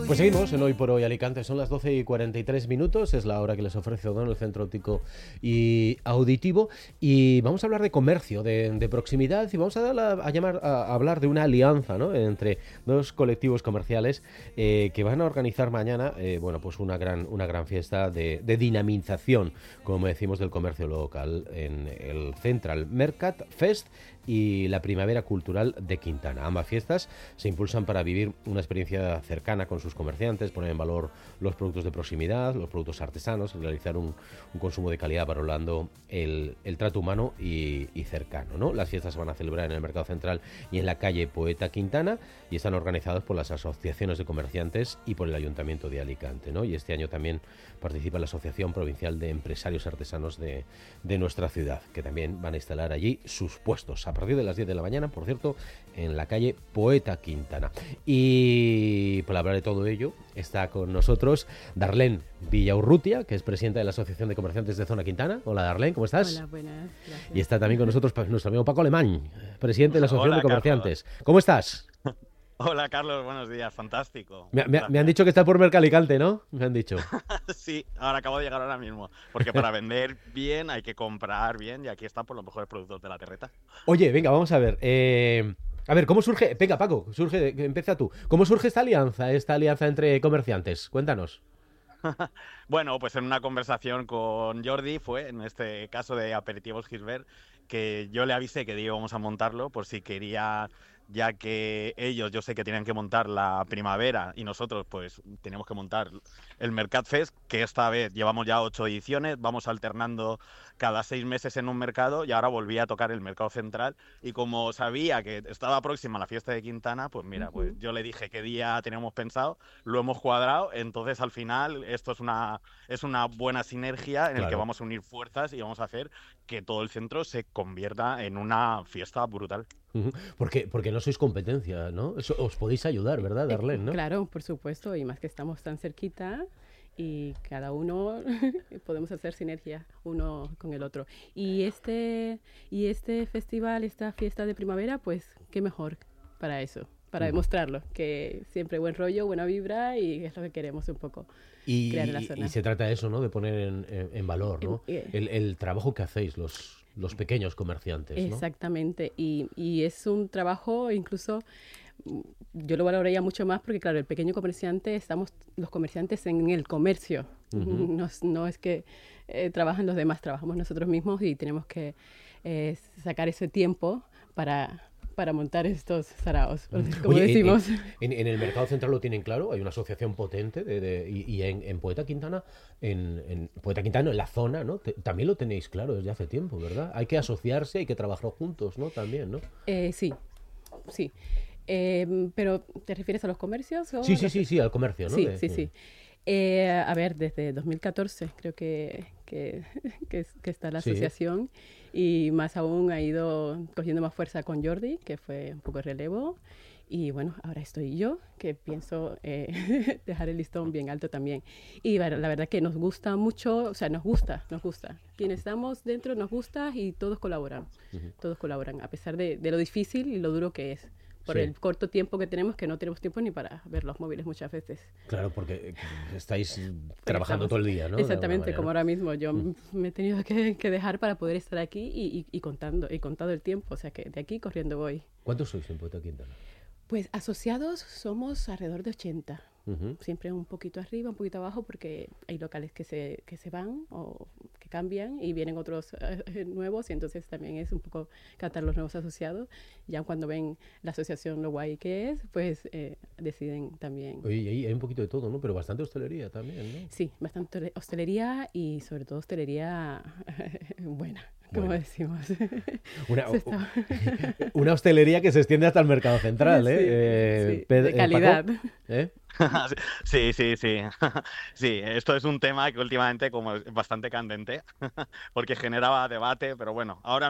Pues seguimos en Hoy por Hoy Alicante, son las 12:43, es la hora que les ofrece Odón, el Centro Óptico y Auditivo, y vamos a hablar de comercio, de proximidad, y vamos a hablar de una alianza, ¿no?, entre dos colectivos comerciales que van a organizar mañana pues una gran fiesta de dinamización, como decimos, del comercio local en el Central Mercat Fest y la Primavera Cultural de Quintana. Ambas fiestas se impulsan para vivir una experiencia cercana con sus comerciantes, poner en valor los productos de proximidad, los productos artesanos, realizar un consumo de calidad valorando el trato humano y cercano, ¿no? Las fiestas se van a celebrar en el Mercado Central y en la calle Poeta Quintana y están organizadas por las asociaciones de comerciantes y por el Ayuntamiento de Alicante, ¿no? Y este año también participa la Asociación Provincial de Empresarios Artesanos de nuestra ciudad, que también van a instalar allí sus puestos a partir de las 10 de la mañana, por cierto, en la calle Poeta Quintana. Y para hablar de todo ello está con nosotros Darlene Villaurrutia, que es presidenta de la Asociación de Comerciantes de Zona Quintana. Hola, Darlene, ¿cómo estás? Hola, buenas, gracias. Y está también con nosotros nuestro amigo Paco Alemán, presidente de la Asociación Hola, de Comerciantes. Carlos. ¿Cómo estás? Hola, Carlos, buenos días, fantástico. Me han dicho que está por Mercalicante, ¿no? Me han dicho. Sí, ahora acabo de llegar ahora mismo, porque para vender bien hay que comprar bien y aquí están por los mejores productos de la terreta. Oye, venga, vamos a ver. A ver, ¿cómo surge? Venga, Paco, empieza tú. ¿Cómo surge esta alianza entre comerciantes? Cuéntanos. Bueno, pues en una conversación con Jordi fue, en este caso de Aperitivos Gisbert, que yo le avisé que íbamos a montarlo por si quería, ya que ellos, yo sé que tenían que montar la primavera y nosotros pues teníamos que montar el Mercat Fest, que esta vez llevamos ya 8 ediciones, vamos alternando cada 6 meses en un mercado y ahora volví a tocar el Mercado Central y como sabía que estaba próxima la fiesta de Quintana, pues mira, pues yo le dije qué día teníamos pensado, lo hemos cuadrado, entonces al final esto es una buena sinergia en el que Claro. vamos a unir fuerzas y vamos a hacer que todo el centro se convierta en una fiesta brutal. Ujú. Porque no sois competencia, ¿no? Os podéis ayudar, ¿verdad, Darlene? ¿No? Claro, por supuesto, y más que estamos tan cerquita y cada uno podemos hacer sinergia uno con el otro. Y este festival, esta fiesta de primavera, pues qué mejor para eso, para demostrarlo, que siempre buen rollo, buena vibra y es lo que queremos un poco crear en la zona. Y se trata de eso, ¿no? De poner en valor, ¿no? El trabajo que hacéis los pequeños comerciantes, ¿no? Exactamente, y es un trabajo incluso, yo lo valoraría mucho más porque claro, el pequeño comerciante, estamos los comerciantes en el comercio, no es que trabajan los demás, trabajamos nosotros mismos y tenemos que sacar ese tiempo para montar estos saraos, como Oye, decimos. En el Mercado Central lo tienen claro, hay una asociación potente y en Poeta Quintana, en Poeta Quintana, en la zona, ¿no? También lo tenéis claro desde hace tiempo, ¿verdad? Hay que asociarse, hay que trabajar juntos, ¿no? También, ¿no? Sí. Pero ¿te refieres a los comercios? O Sí, al comercio, ¿no? Sí. A ver, desde 2014 creo que está la asociación y más aún ha ido cogiendo más fuerza con Jordi, que fue un poco de relevo. Y bueno, ahora estoy yo, que pienso dejar el listón bien alto también. Y la verdad que nos gusta mucho, o sea, nos gusta. Quienes estamos dentro nos gusta y todos colaboran. Todos colaboran, a pesar de lo difícil y lo duro que es. Por el corto tiempo que tenemos, que no tenemos tiempo ni para ver los móviles muchas veces. Claro, porque estáis trabajando todo el día, ¿no? Exactamente, como ahora mismo. Yo me he tenido que dejar para poder estar aquí y contado el tiempo. O sea que de aquí corriendo voy. ¿Cuántos sois en Poeta Quintana? Pues asociados somos alrededor de 80. Uh-huh. Siempre un poquito arriba, un poquito abajo, porque hay locales que se van o que cambian y vienen otros nuevos, y entonces también es un poco captar los nuevos asociados. Ya cuando ven la asociación lo guay que es, pues deciden también. Oye, ahí hay un poquito de todo, ¿no? Pero bastante hostelería también, ¿no? Sí, bastante hostelería y sobre todo hostelería buena. Como decimos. Una hostelería que se extiende hasta el Mercado Central, ¿eh? Sí, de calidad. Paco, ¿eh? Sí. Sí, esto es un tema que últimamente como es bastante candente, porque generaba debate, pero bueno, ahora